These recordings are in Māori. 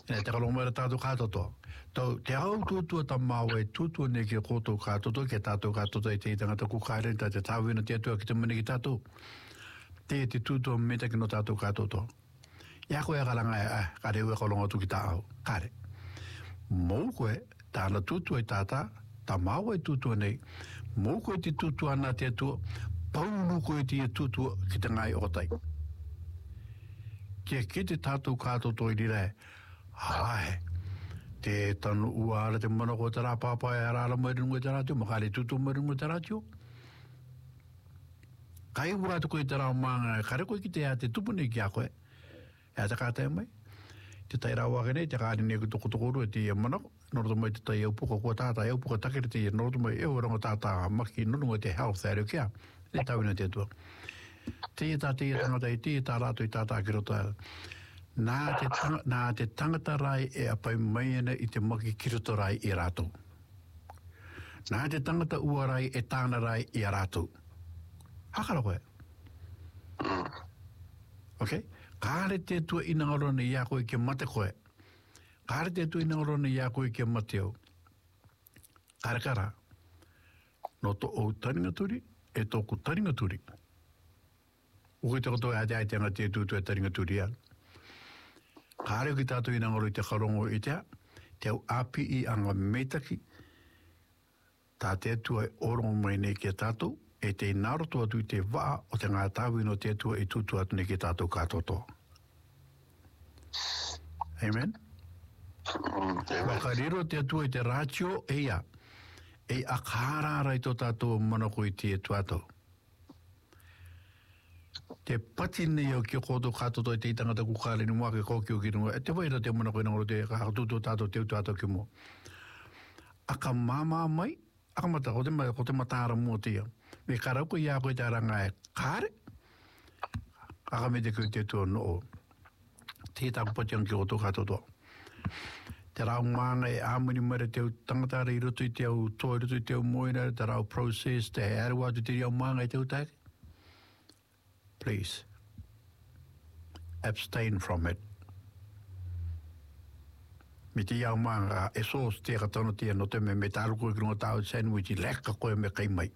te kalomera tātou kātoto. Te au tūtua ta māua e tūtua ne ki kōtou kātoto, ke tātou kātoto e te tangata kukārenta, te tāwina te atua ki te mani ki tātou. Te tūtua meta ki no tātou kātoto. Ia koe kalanga kare ue kalonga tu ki tāau. Kare. Mou koe, tāna tūtua e tātā, ta māua e tūtua nei. Mou koe te tūtua ana te atua, paunu koe te tūtua ki te ngai o tai. Kia ki te tātou kātoto i rire, hae, te tanu ua ala te mana ko te rā pāpai a rāla mai rungu te rātio, makare tūtu mai rungu te rātio. Kai ua te koe te rā manga, kare koe ki te a te tupune ki a koe, e a te kātai mai. Te tai rā wake nei, te kāri nei ki toko toko rua te ia manako, noroto mai te tai aupuka kua tātā, aupuka takere te ia noroto mai eo ranga tātā maki nurunga te health area kia, e tauina te atua. Te ia tā te ia tangata i te ia tā rātu i tātā ki roto nā te tangata rai e apai mai ana i te maki kiroto rai i rātou. Nā te tangata ua rai e tāna rai i a rātou. Hakara koe. Ok? Kāre te tua ina orona i a koe ke mate koe. Kāre te tua ina orona i a koe ke mate au. Kāre kara. No to o taringa turi e tōku taringa turi. Uki te koto e ate aitenga te tūtua e taringa turi an. Kāre ki tātou ina ngoro i te karongo i te au api i anga meitaki, tā te atua e orongo mai nei ki tātou, e te inaroto atu i te waa o te ngā tāwino te atua i tūtu atu nei ki tātou kātoto. Amen? Wakariro te atua i te rātio e ia, e akārāra i tō tātou manako i te atua. Te pati nei o ki o koto kātoto i te itangata kukāre ni mua ke kōki o ki runga. E te waira te mana koe nangoro te kakatūtō tātou te utātou ki mua. Aka māmā mai, aka mata, ko te matāra mua te ia. Me karauko i a koe te aranga e kāre. Aka me te koe te tua no o. Te tāku pati ang ki o tō kātoto. Te rau mānga e āmuni mara te au tangatara i roto i te au tō i roto i te au moina, te rau process, te aerua atu te riau mānga i te utake. Please, abstain from it. Me te iau manga e sos te katono tia no te me tāruko i krunga tāu sandwich i leka koe me kai mai.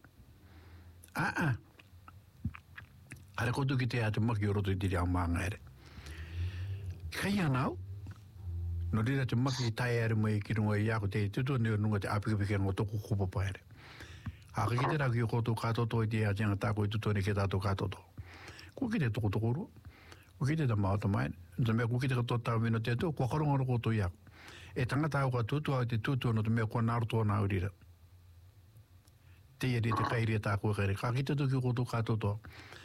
Hare kotu ki te ate maki o roto i te iau manga ere. Kai anau, no rira te maki i tai ere mai ki runga i ako te tutu neo nunga te apikapike no toku kupapa ere. Haka ki te raki o koto katoto i te atenga tāko i tutu ne ke tātou katoto. Kua ki te toko rua. Kua ki te ta maota mai. Nta mea kua ki te katoa tāwina te atua, kua karonga roko to iako. E tangata au ka tutua te tutua no te mea kua narutoa nā urira. Te iari te kairi e tā kua kairi. Ka ki te tuki koto katotoa.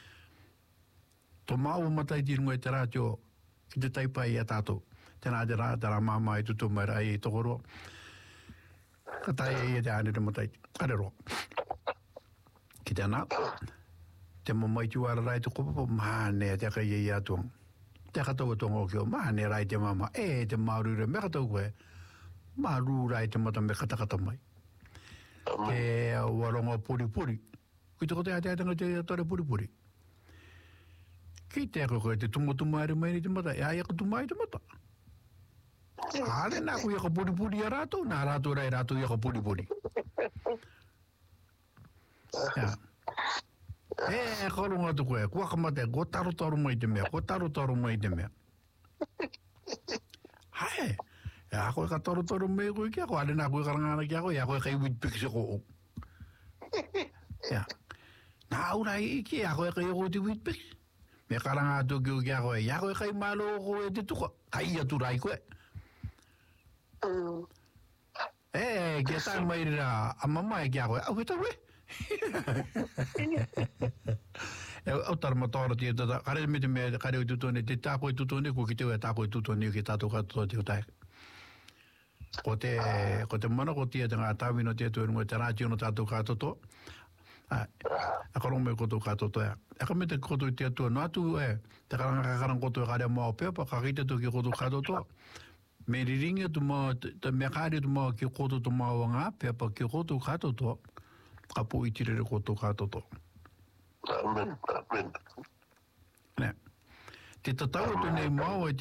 To māua matai ti runga i te rātio ki te taipai a tātou. Tēnā te rā, te rā māma i tutua mai rā i toko rua. Ka tai e te ānere matai. Kare roa. Ki te anā. Te mamai tu ara rai te kopa mahane te kai i atuang. Te katoa tonga o kio, mahane rai te mama, te marure, me katau koe, maru rai te mata me katakata mai. Te waronga puri. Kui te kote ateatanga te atore puri. Ki te ako koe te tumatuma ere mai ni te mata, e ai ako tumai te mata. Hale nā kui ako puri a rātou, nā rātou rai rātou i ako puri. Ja. Koronga tu koe, kua kamate, ko taru mai te mea, Hae, e a koe ka taru mai koe kia, ko ale nā koe karangana kia koe, e a koe kai witpik se ko o. Ja. Nā ura i ki, a koe kai o te witpik. Me karanga atu ki o kia koe, e a koe kai malo o koe te tuka, kai atu rai koe. Kia tai mai rira, a mama e kia koe, au he tawe. Au taramatora tia tata, kare me te mea, kare o tutone, te tāko i tutone, ko ki te ua tāko i tutone, ki tātou katoa te utai. Ko te mana ko tia te ngā tāwino tia tuerunga, te rātio no tātou katoa. A karongo me koto katoa. A ka me te koto i tia tua, no atu te karanga koto e karea mao pepa, ka kite tu ki koto katoa. Me riringa tu mao, te mea kare tu mao ki koto tu mao ngā pepa, ki koto katoa. Ka po i tirere koto katoto. Amen. Te tatau tu nei mau